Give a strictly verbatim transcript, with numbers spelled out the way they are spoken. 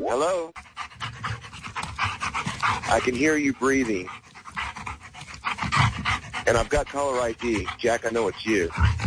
Hello? I can hear you breathing. And I've got caller I D. Jack, I know it's you.